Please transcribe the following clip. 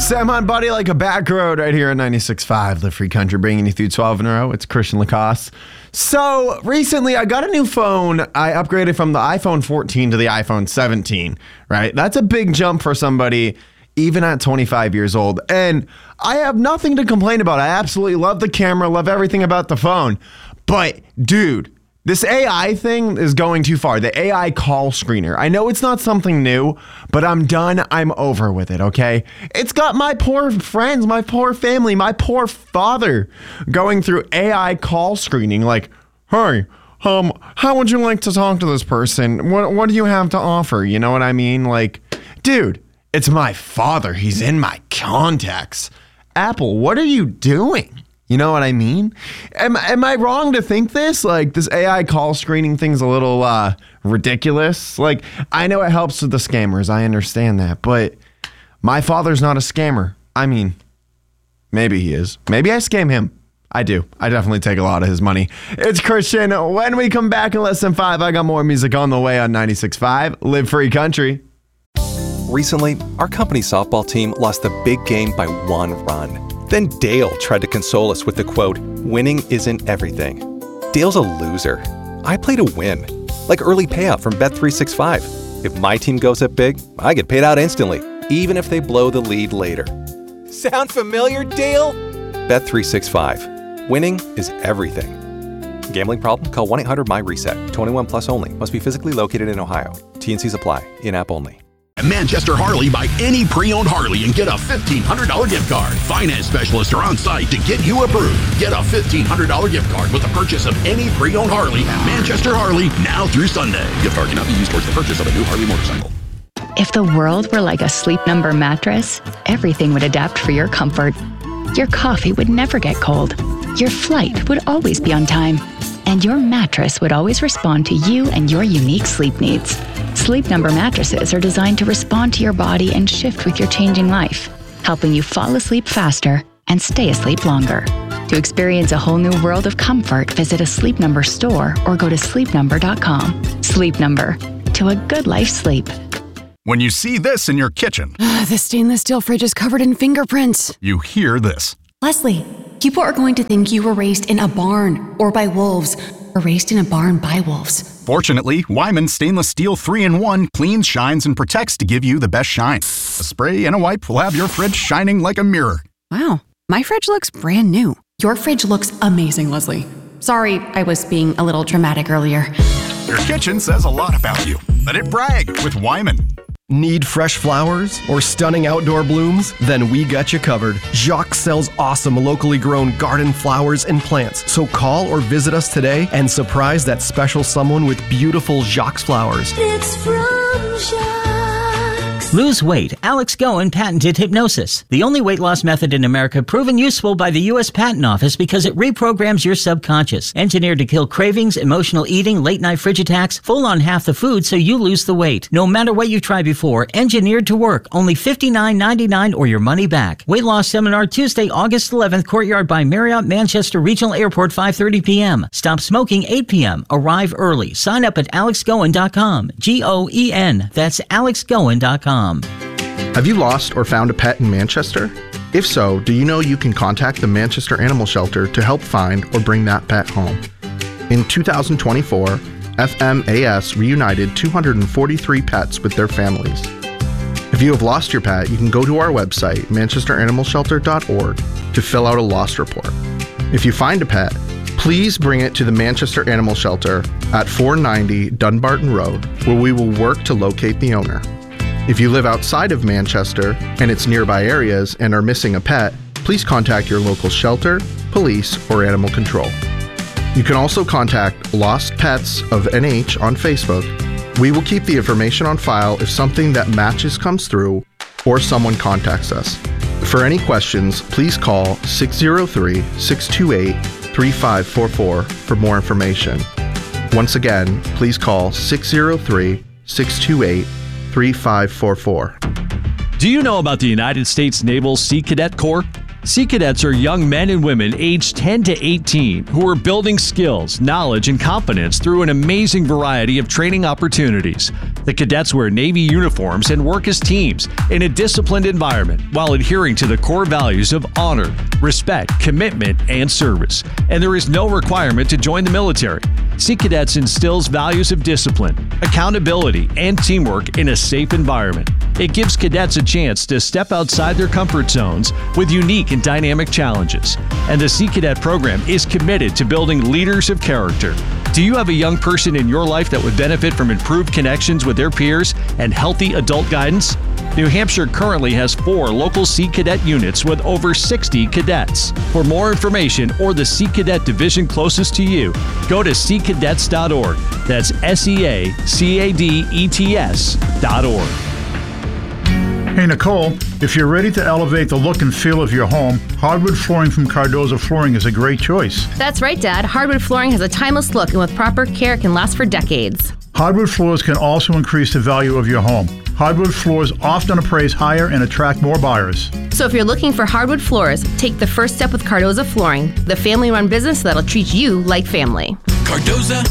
Sam on Buddy Like a Back Road right here on 96.5, The Free Country, bringing you through 12 in a row. It's Christian Lacoste. So recently I got a new phone. I upgraded from the iPhone 14 to the iPhone 17, right? That's a big jump for somebody even at 25 years old. And I have nothing to complain about. I absolutely love the camera, love everything about the phone. But dude, this AI thing is going too far. The AI call screener. I know it's not something new, but I'm done. I'm over with it, okay? It's got my poor friends, my poor family, my poor father going through AI call screening like, hey, how would you like to talk to this person? What do you have to offer? You know what I mean? Like, dude, it's my father. He's in my contacts. Apple, what are you doing? You know what I mean? Am I wrong to think this? Like, this AI call screening thing's a little ridiculous. Like, I know it helps with the scammers. I understand that. But my father's not a scammer. I mean, maybe he is. Maybe I scam him. I do. I definitely take a lot of his money. It's Christian. When we come back in less than 5, I got more music on the way on 96.5. Live Free Country. Recently, our company softball team lost the big game by 1 run. Then Dale tried to console us with the quote, "Winning isn't everything." Dale's a loser. I play to win. Like early payout from Bet365. If my team goes up big, I get paid out instantly, even if they blow the lead later. Sound familiar, Dale? Bet365. Winning is everything. Gambling problem? Call 1-800-MY-RESET. 21 plus only. Must be physically located in Ohio. T&Cs apply. In-app only. Manchester Harley, buy any pre-owned Harley and get a $1,500 gift card. Finance specialists are on site to get you approved. Get a $1,500 gift card with the purchase of any pre-owned Harley at Manchester Harley now through Sunday. Gift card cannot be used towards the purchase of a new Harley motorcycle. If the world were like a Sleep Number mattress, everything would adapt for your comfort. Your coffee would never get cold. Your flight would always be on time. And your mattress would always respond to you and your unique sleep needs. Sleep Number mattresses are designed to respond to your body and shift with your changing life, helping you fall asleep faster and stay asleep longer. To experience a whole new world of comfort, visit a Sleep Number store or go to sleepnumber.com. Sleep Number. To a good life sleep. When you see this in your kitchen, the stainless steel fridge is covered in fingerprints. You hear this. Leslie, people are going to think you were raised in a barn or by wolves, or raised in a barn by wolves. Fortunately, Wyman Stainless Steel 3-in-1 cleans, shines, and protects to give you the best shine. A spray and a wipe will have your fridge shining like a mirror. Wow, my fridge looks brand new. Your fridge looks amazing, Leslie. Sorry, I was being a little dramatic earlier. Your kitchen says a lot about you. Let it brag with Wyman. Need fresh flowers or stunning outdoor blooms? Then we got you covered. Jacques sells awesome locally grown garden flowers and plants. So call or visit us today and surprise that special someone with beautiful Jacques flowers. It's from Jacques. Lose weight. Alex Goen patented hypnosis, the only weight loss method in America proven useful by the U.S. Patent Office because it reprograms your subconscious. Engineered to kill cravings, emotional eating, late-night fridge attacks, full on half the food so you lose the weight. No matter what you've tried before, engineered to work. Only $59.99 or your money back. Weight loss seminar Tuesday, August 11th, Courtyard by Marriott, Manchester Regional Airport, 5:30 p.m. Stop smoking 8 p.m. Arrive early. Sign up at alexgoen.com. Goen. That's alexgoen.com. Have you lost or found a pet in Manchester? If so, do you know you can contact the Manchester Animal Shelter to help find or bring that pet home? In 2024, FMAS reunited 243 pets with their families. If you have lost your pet, you can go to our website, manchesteranimalshelter.org, to fill out a lost report. If you find a pet, please bring it to the Manchester Animal Shelter at 490 Dunbarton Road, where we will work to locate the owner. If you live outside of Manchester and its nearby areas and are missing a pet, please contact your local shelter, police, or animal control. You can also contact Lost Pets of NH on Facebook. We will keep the information on file if something that matches comes through or someone contacts us. For any questions, please call 603-628-3544 for more information. Once again, please call 603-628-3544. Do you know about the United States Naval Sea Cadet Corps? Sea Cadets are young men and women aged 10 to 18 who are building skills, knowledge, and confidence through an amazing variety of training opportunities. The cadets wear Navy uniforms and work as teams in a disciplined environment while adhering to the core values of honor, respect, commitment, and service. And there is no requirement to join the military. Sea Cadets instills values of discipline, accountability, and teamwork in a safe environment. It gives cadets a chance to step outside their comfort zones with unique and dynamic challenges. And the Sea Cadet program is committed to building leaders of character. Do you have a young person in your life that would benefit from improved connections with their peers and healthy adult guidance? New Hampshire currently has 4 local Sea Cadet units with over 60 cadets. For more information or the Sea Cadet division closest to you, go to seacadets.org. That's SEACADETS.org. Hey Nicole, if you're ready to elevate the look and feel of your home, hardwood flooring from Cardozo Flooring is a great choice. That's right, Dad. Hardwood flooring has a timeless look and with proper care can last for decades. Hardwood floors can also increase the value of your home. Hardwood floors often appraise higher and attract more buyers. So if you're looking for hardwood floors, take the first step with Cardozo Flooring, the family-run business that'll treat you like family. Cardozo